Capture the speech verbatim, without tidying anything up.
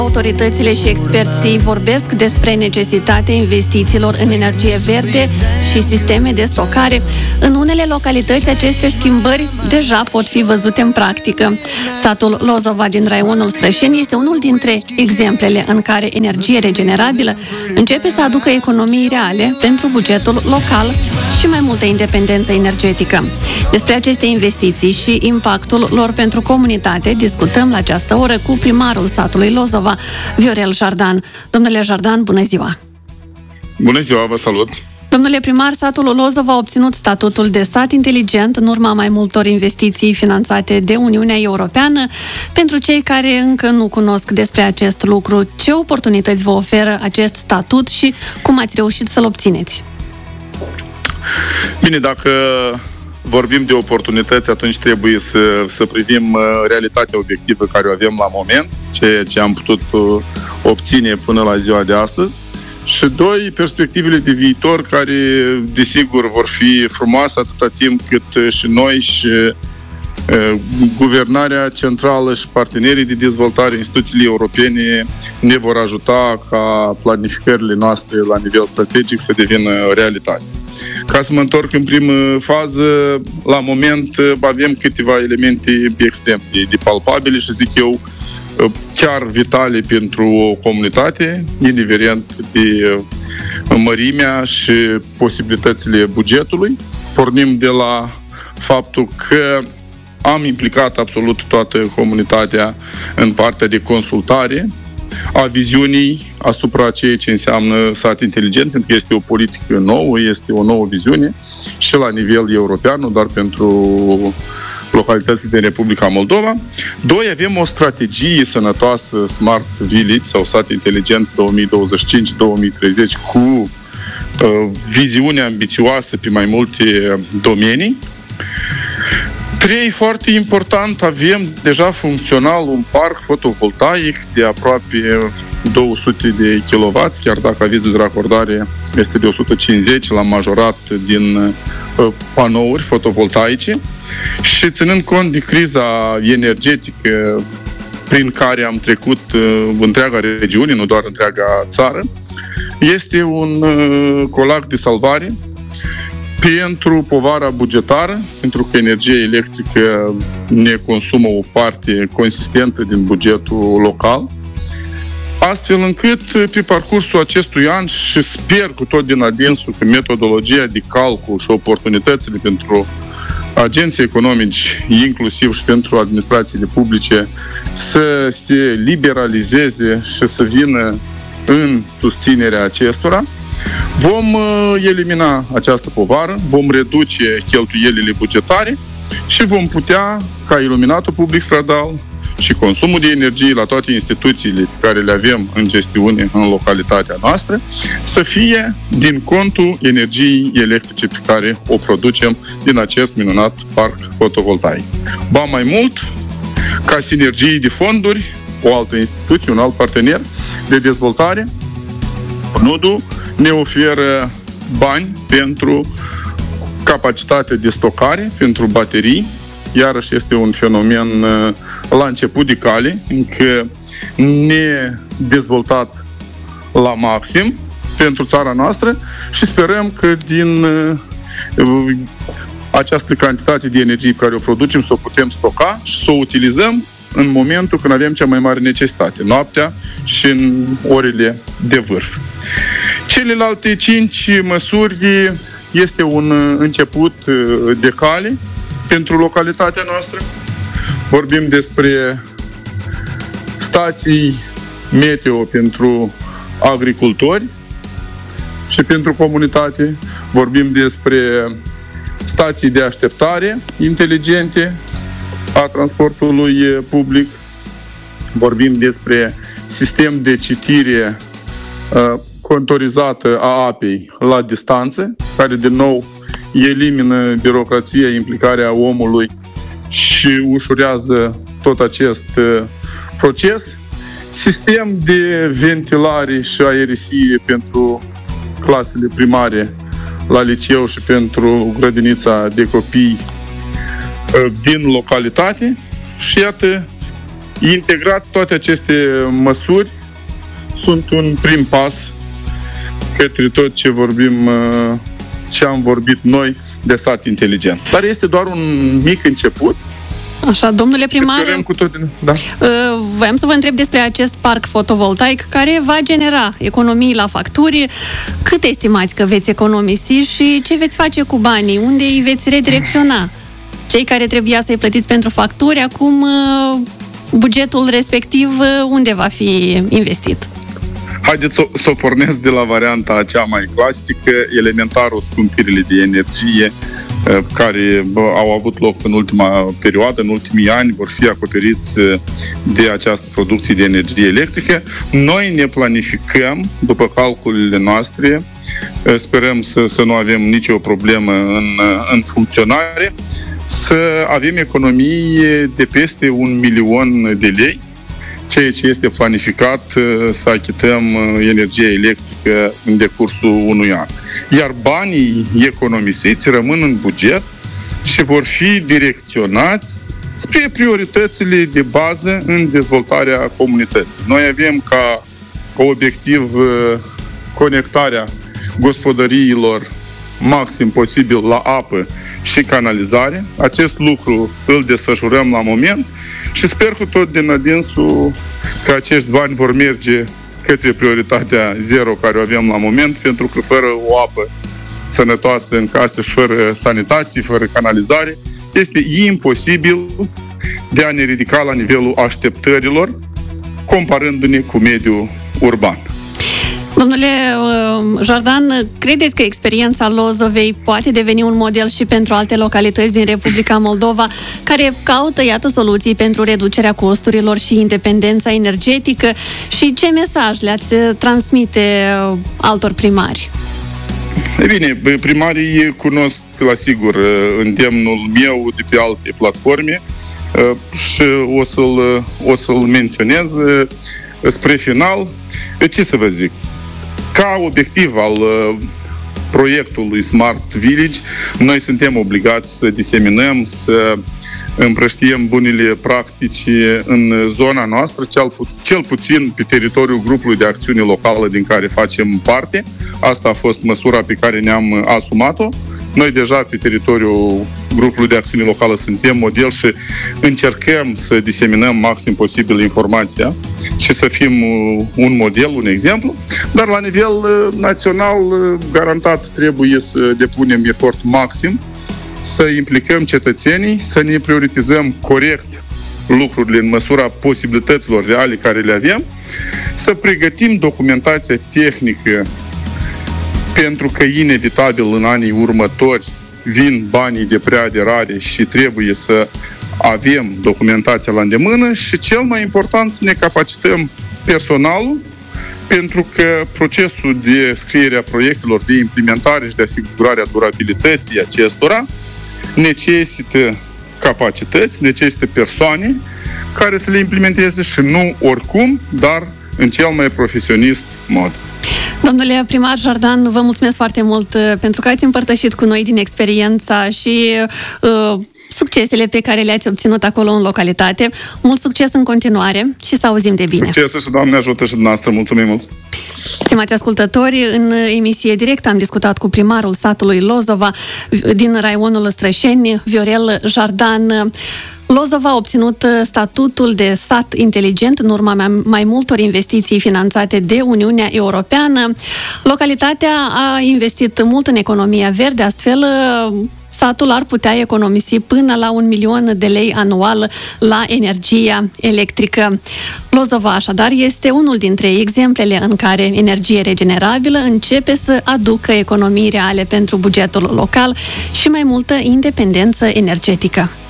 Autoritățile și experții vorbesc despre necesitatea investițiilor în energie verde și sisteme de stocare. În unele localități, aceste schimbări deja pot fi văzute în practică. Satul Lozova din raionul Strășeni este unul dintre exemplele în care energie regenerabilă începe să aducă economii reale pentru bugetul local și mai multă independență energetică. Despre aceste investiții și impactul lor pentru comunitate discutăm la această oră cu primarul satului Lozova, Viorel Jardan. Domnule Jardan, bună ziua! Bună ziua, vă salut! Domnule primar, satul Lozova a obținut statutul de sat inteligent în urma mai multor investiții finanțate de Uniunea Europeană. Pentru cei care încă nu cunosc despre acest lucru, ce oportunități vă oferă acest statut și cum ați reușit să-l obțineți? Bine, dacă vorbim de oportunități, atunci trebuie să, să privim realitatea obiectivă care o avem la moment, ceea ce am putut obține până la ziua de astăzi. Și doi, perspectivele de viitor care, desigur, vor fi frumoase atâta timp cât și noi și uh, guvernarea centrală și partenerii de dezvoltare, instituțiile europene ne vor ajuta ca planificările noastre la nivel strategic să devină realitate. Ca să mă întorc în primă fază, la moment avem câteva elemente extrem de, de palpabile și zic eu chiar vitale pentru o comunitate, indiferent de mărimea și posibilitățile bugetului. Pornim de la faptul că am implicat absolut toată comunitatea în partea de consultare a viziunii asupra ceea ce înseamnă sat inteligent, pentru că este o politică nouă, este o nouă viziune și la nivel european, nu doar pentru localitățile din Republica Moldova. Doi, avem o strategie sănătoasă Smart Village sau sat inteligent două mii douăzeci și cinci două mii treizeci cu uh, viziune ambițioasă pe mai multe domenii. Trei, foarte important, avem deja funcțional un parc fotovoltaic de aproape două sute de kilowați, chiar dacă avizul de racordare este de o sută cincizeci, l-am majorat din uh, panouri fotovoltaice. Și ținând cont de criza energetică prin care am trecut uh, întreaga regiune, nu doar întreaga țară, este un uh, colac de salvare pentru povara bugetară, pentru că energia electrică ne consumă o parte consistentă din bugetul local, astfel încât pe parcursul acestui an, și sper cu tot din adinsul că metodologia de calcul și oportunitățile pentru agenții economici, inclusiv și pentru administrațiile publice, să se liberalizeze și să vină în susținerea acestora, vom elimina această povară, vom reduce cheltuielile bugetare și vom putea, ca iluminatul public stradal și consumul de energie la toate instituțiile pe care le avem în gestiune în localitatea noastră, să fie din contul energiei electrice pe care o producem din acest minunat parc fotovoltaic. Ba mai mult, ca sinergie de fonduri, o altă instituție, un alt partener de dezvoltare, N U D U, ne oferă bani pentru capacitatea de stocare, pentru baterii. Iarăși este un fenomen la început de cale, încă nedezvoltat la maxim pentru țara noastră și sperăm că din această cantitate de energie pe care o producem să o putem stoca și să o utilizăm în momentul când avem cea mai mare necesitate, noaptea și în orele de vârf. Celelalte cinci măsuri este un început de cale pentru localitatea noastră. Vorbim despre stații meteo pentru agricultori și pentru comunitate. Vorbim despre stații de așteptare inteligente a transportului public. Vorbim despre sistem de citire uh, contorizată a apei la distanță, care din nou elimină birocrația, implicarea omului și ușurează tot acest uh, proces. Sistem de ventilare și aerisie pentru clasele primare la liceu și pentru grădinița de copii uh, din localitate și iată Integrat toate aceste măsuri sunt un prim pas către tot ce vorbim, ce am vorbit noi de sat inteligent. Dar este doar un mic început. Așa, domnule primar, cu tot, da. voiam să vă întreb despre acest parc fotovoltaic care va genera economii la facturi. Cât estimați că veți economisi și ce veți face cu banii? Unde îi veți redirecționa? Cei care trebuia să-i plătiți pentru facturi, acum bugetul respectiv unde va fi investit? Haideți să, să o pornesc de la varianta cea mai clasică, elementarul scumpirile de energie care au avut loc în ultima perioadă, în ultimii ani, vor fi acoperiți de această producție de energie electrică. Noi ne planificăm, după calculele noastre, sperăm să, să nu avem nicio problemă în, în funcționare, să avem economii de peste un milion de lei, ceea ce este planificat să achităm energie electrică în decursul unui an. Iar banii economisiți rămân în buget și vor fi direcționați spre prioritățile de bază în dezvoltarea comunității. Noi avem ca, ca obiectiv conectarea gospodăriilor maxim posibil la apă și canalizare. Acest lucru îl desfășurăm la moment și sper cu tot din adinsul că acești bani vor merge către prioritatea zero care o avem la moment, pentru că fără o apă sănătoasă în case, fără sanitație, fără canalizare, este imposibil de a ne ridica la nivelul așteptărilor, comparându-ne cu mediul urban. Domnule Jordan, credeți că experiența Lozovei poate deveni un model și pentru alte localități din Republica Moldova care caută, iată, soluții pentru reducerea costurilor și independența energetică? Și ce mesaj le-ați transmite altor primari? E bine, primarii cunosc, la sigur, îndemnul meu de pe alte platforme și o să-l, o să-l menționez spre final. Ce să vă zic? Ca obiectiv al uh, proiectului Smart Village, noi suntem obligați să diseminăm, să împrăștiem bunele practici în zona noastră, cel, pu- cel puțin pe teritoriul grupului de acțiune locală din care facem parte. Asta a fost măsura pe care ne-am asumat-o. Noi deja pe teritoriul grupului de acțiune locală suntem model și încercăm să diseminăm maxim posibil informația și să fim un model, un exemplu, dar la nivel național garantat trebuie să depunem efort maxim, să implicăm cetățenii, să ne prioritizăm corect lucrurile în măsura posibilităților reale care le avem, să pregătim documentația tehnică, pentru că inevitabil în anii următori vin banii de preaderare și trebuie să avem documentația la îndemână și cel mai important să ne capacităm personalul, pentru că procesul de scriere a proiectelor, de implementare și de asigurare a durabilității acestora necesită capacități, necesită persoane care să le implementeze și nu oricum, dar în cel mai profesionist mod. Domnule primar Jordan, vă mulțumesc foarte mult pentru că ați împărtășit cu noi din experiența și uh, succesele pe care le-ați obținut acolo în localitate. Mult succes în continuare și să auzim de bine. Succes și Doamne ajută și dumneavoastră. Mulțumim mult! Stimați ascultători, în emisie directă am discutat cu primarul satului Lozova din raionul Strășeni, Viorel Jordan. Lozova a obținut statutul de sat inteligent în urma mai multor investiții finanțate de Uniunea Europeană. Localitatea a investit mult în economia verde, astfel satul ar putea economisi până la un milion de lei anual la energia electrică. Lozova, așadar, este unul dintre exemplele în care energie regenerabilă începe să aducă economii reale pentru bugetul local și mai multă independență energetică.